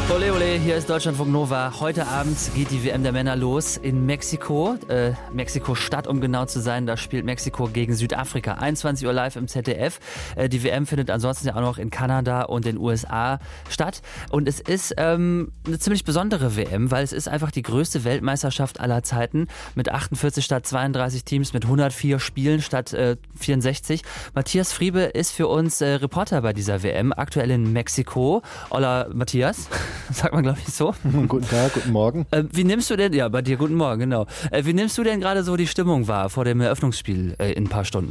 Ole, ole, hier ist Deutschlandfunk Nova. Heute Abend geht die WM der Männer los in Mexiko. Mexiko-Stadt, um genau zu sein. Da spielt Mexiko gegen Südafrika. 21 Uhr live im ZDF. Die WM findet ansonsten ja auch noch in Kanada und den USA statt. Und es ist eine ziemlich besondere WM, weil es ist einfach die größte Weltmeisterschaft aller Zeiten. Mit 48 statt 32 Teams, mit 104 Spielen statt 64. Matthias Friebe ist für uns Reporter bei dieser WM, aktuell in Mexiko. Hola, Matthias. Sagt man, glaube ich, so. Guten Tag, guten Morgen. Wie nimmst du denn, ja, bei dir guten Morgen, genau. Wie nimmst du denn gerade so die Stimmung wahr vor dem Eröffnungsspiel in ein paar Stunden?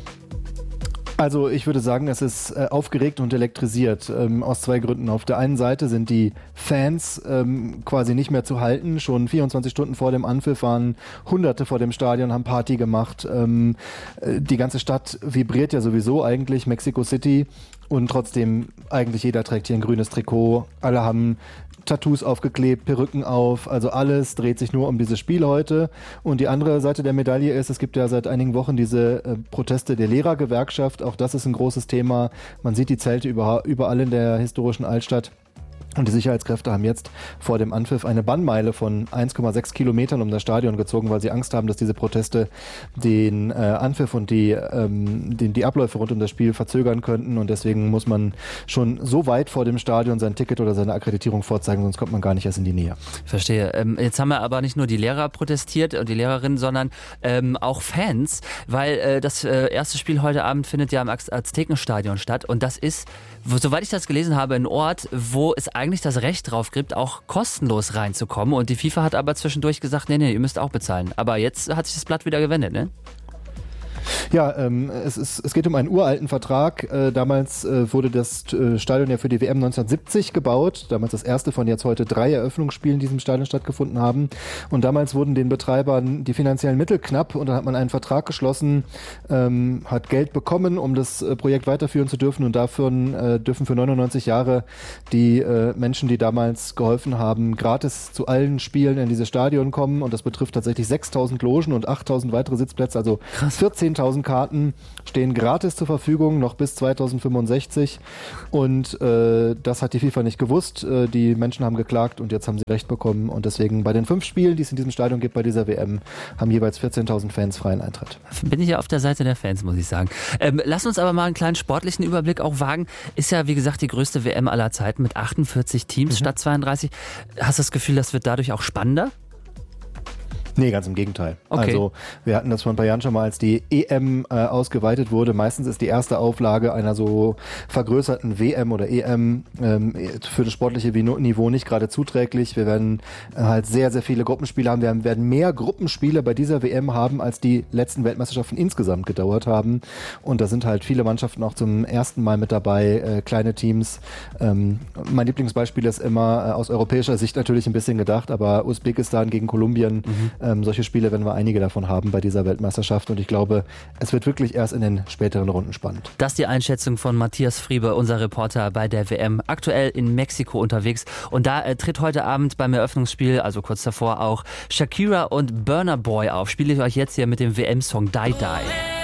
Also ich würde sagen, es ist aufgeregt und elektrisiert, aus zwei Gründen. Auf der einen Seite sind die Fans quasi nicht mehr zu halten. Schon 24 Stunden vor dem Anpfiff waren Hunderte vor dem Stadion, haben Party gemacht. Die ganze Stadt vibriert ja sowieso eigentlich, Mexico City. Und trotzdem, eigentlich jeder trägt hier ein grünes Trikot. Alle haben Tattoos aufgeklebt, Perücken auf, also alles dreht sich nur um dieses Spiel heute. Und die andere Seite der Medaille ist, es gibt ja seit einigen Wochen diese Proteste der Lehrergewerkschaft. Auch das ist ein großes Thema. Man sieht die Zelte überall in der historischen Altstadt. Und die Sicherheitskräfte haben jetzt vor dem Anpfiff eine Bannmeile von 1,6 Kilometern um das Stadion gezogen, weil sie Angst haben, dass diese Proteste den Anpfiff und die Abläufe rund um das Spiel verzögern könnten. Und deswegen muss man schon so weit vor dem Stadion sein Ticket oder seine Akkreditierung vorzeigen, sonst kommt man gar nicht erst in die Nähe. Verstehe. Jetzt haben wir aber nicht nur die Lehrer protestiert und die Lehrerinnen, sondern auch Fans, weil das erste Spiel heute Abend findet ja im Aztekenstadion statt. Und das ist, soweit ich das gelesen habe, ein Ort, wo es eigentlich das Recht drauf gibt, auch kostenlos reinzukommen. Und die FIFA hat aber zwischendurch gesagt, nee, ihr müsst auch bezahlen. Aber jetzt hat sich das Blatt wieder gewendet, ne? Ja, es geht um einen uralten Vertrag. Damals wurde das Stadion ja für die WM 1970 gebaut. Damals das erste von jetzt heute 3 Eröffnungsspielen, die in diesem Stadion stattgefunden haben. Und damals wurden den Betreibern die finanziellen Mittel knapp und dann hat man einen Vertrag geschlossen, hat Geld bekommen, um das Projekt weiterführen zu dürfen. Und dafür dürfen für 99 Jahre die Menschen, die damals geholfen haben, gratis zu allen Spielen in dieses Stadion kommen. Und das betrifft tatsächlich 6.000 Logen und 8.000 weitere Sitzplätze, also 14.000 Karten stehen gratis zur Verfügung, noch bis 2065 und das hat die FIFA nicht gewusst. Die Menschen haben geklagt und jetzt haben sie Recht bekommen und deswegen bei den 5 Spielen, die es in diesem Stadion gibt bei dieser WM, haben jeweils 14.000 Fans freien Eintritt. Bin ich ja auf der Seite der Fans, muss ich sagen. Lass uns aber mal einen kleinen sportlichen Überblick auch wagen. Ist ja, wie gesagt, die größte WM aller Zeiten mit 48 Teams statt 32. Hast du das Gefühl, das wird dadurch auch spannender? Nee, ganz im Gegenteil. Okay. Also wir hatten das vor ein paar Jahren schon mal, als die EM ausgeweitet wurde. Meistens ist die erste Auflage einer so vergrößerten WM oder EM für das sportliche Niveau nicht gerade zuträglich. Wir werden halt sehr, sehr viele Gruppenspiele haben. Wir werden mehr Gruppenspiele bei dieser WM haben, als die letzten Weltmeisterschaften insgesamt gedauert haben. Und da sind halt viele Mannschaften auch zum ersten Mal mit dabei, kleine Teams. Mein Lieblingsbeispiel ist immer aus europäischer Sicht natürlich ein bisschen gedacht, aber Usbekistan gegen Kolumbien, solche Spiele werden wir einige davon haben bei dieser Weltmeisterschaft und ich glaube, es wird wirklich erst in den späteren Runden spannend. Das ist die Einschätzung von Matthias Friebe, unser Reporter bei der WM, aktuell in Mexiko unterwegs und da tritt heute Abend beim Eröffnungsspiel, also kurz davor auch, Shakira und Burna Boy auf. Spiele ich euch jetzt hier mit dem WM-Song Die Die.